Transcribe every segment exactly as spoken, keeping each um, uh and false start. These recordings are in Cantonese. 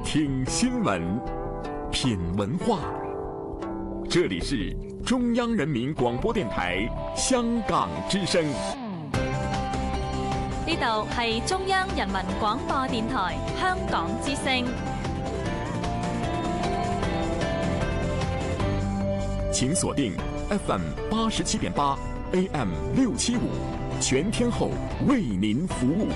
聽新聞，品文化。這裡是中央人民廣播電台香港之聲。 呢度係中央人民廣播電台香港之聲。 請鎖定 F M 八十七點八 A M 六七五，全天候為您服務。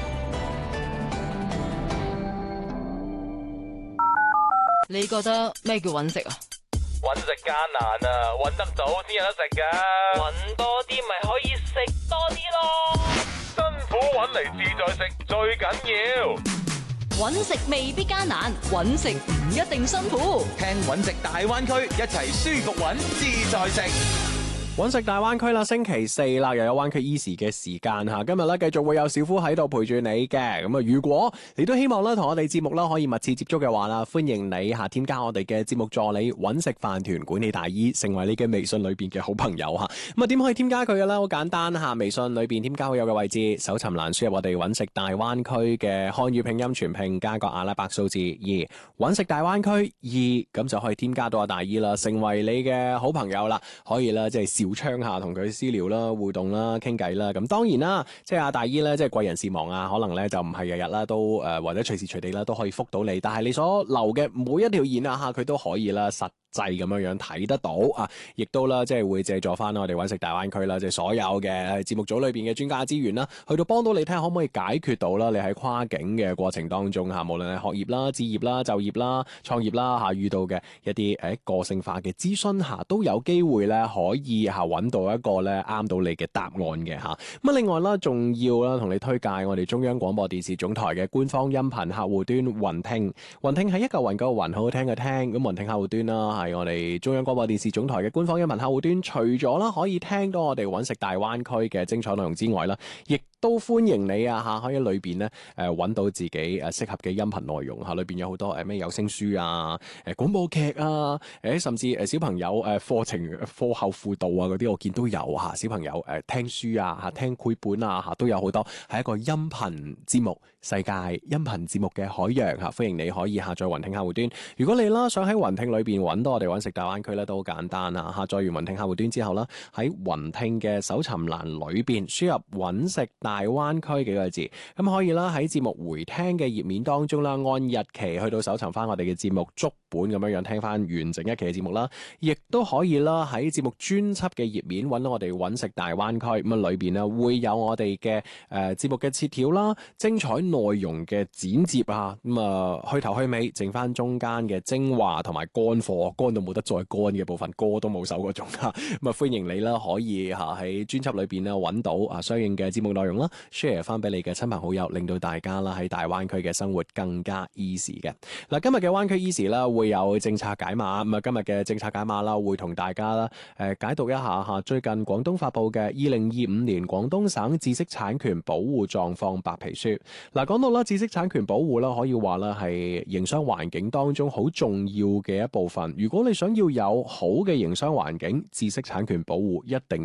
你覺得咩叫揾食啊？ 揾食艱難啊，揾得早先有得食噶。揾多啲咪可以食多啲咯。辛苦揾嚟自在食最緊要。 揾食未必艱難，揾食唔一定辛苦。 聽揾食大灣區，一齊舒服揾，自在食。 揾食大灣區啦，星期四啦，又有灣區 Easy 嘅時間吓。今日咧繼續會有小夫喺度陪住你嘅。咁啊，如果你都希望咧同我哋節目啦可以密切接觸嘅話啦，歡迎你吓添加我哋嘅節目助理揾食飯團管理大姨，成為你嘅微信裏邊嘅好朋友吓。咁啊，點可以添加佢嘅咧？好簡單吓，微信裏邊添加好友嘅位置，搜尋欄輸入我哋揾食大灣區嘅漢語拼音全拼加個阿拉伯數字二，揾食大灣區二，咁就可以添加到阿大姨啦，成為你嘅好朋友啦。可以啦，即係小窗下同佢私聊啦、互動啦、傾偈啦。咁當然啦，即係阿大姨咧，即係貴人事忙啊，可能咧就唔係日日啦，都誒、呃、或者隨時隨地啦都可以覆到你。但係你所留嘅每一條言啊，吓佢都可以啦，實際咁樣樣睇得到啊，亦都啦，即係會借助翻我哋揾食大灣區啦，即係所有嘅節目組裏邊嘅專家資源啦，去到幫到你睇下可唔可以解決到啦，你喺跨境嘅過程當中吓，無論係學業啦、置業啦、就業啦、創業啦吓，遇到嘅一啲誒個性化嘅諮詢吓，都有機會咧可以吓揾到一個咧啱到你嘅答案嘅吓。咁啊，另外啦，仲要啦同你推介我哋中央廣播電視總台嘅官方音頻客戶端雲聽，雲聽係一嚿雲個雲，好好聽嘅聽。咁雲聽客戶端啦，係我哋中央廣播電視總台嘅官方音頻客戶端，除咗啦可以聽到我哋揾食大灣區嘅精彩內容之外啦，亦都歡迎你啊吓，可以裏邊咧誒揾到自己誒適合嘅音頻內容吓，裏邊有好多誒咩有聲書啊、誒廣播劇啊、誒甚至誒小朋友誒課程課後輔導啊嗰啲，我見都有吓，小朋友誒聽書啊吓、聽繪本啊吓，都有好多，係一個音頻節目世界音頻節目嘅海洋吓，歡迎你可以下載雲聽客戶端。如果你啦想喺雲聽裏邊揾到我哋揾食大灣區咧，都好簡單啊！下載完雲聽客戶端之後啦，喺雲聽嘅搜尋欄裏邊輸入揾食大灣區幾個字，咁可以啦喺節目回聽嘅頁面當中啦，按日期去到搜尋翻我哋嘅節目足本咁樣樣聽翻完整一期嘅節目啦，亦都可以啦喺節目專輯嘅頁面揾到我哋揾食大灣區，咁啊裏邊咧會有我哋嘅誒節目嘅切條啦、精彩內容嘅剪接啊，咁啊去頭去尾，剩翻中間嘅精華同埋乾貨，乾到冇得再乾嘅部分，歌都冇手嗰種啊，咁啊歡迎你啦，可以吓喺專輯裏邊咧揾到啊相應嘅節目內容啦 ，share 翻俾你嘅親朋好友，令到大家啦喺大灣區嘅生活更加 easy 嘅。嗱，今日嘅灣區 easy 啦，會有政策解碼，咁啊今日嘅政策解碼啦，會同大家啦誒解讀一下吓最近廣東發佈嘅二零二五年廣東省知識產權保護狀況白皮書。嗱，講到啦知識產權保護啦，可以話啦係營商環境當中好重要嘅一部分。如果你想要有好嘅營商環境，知識產權保護一定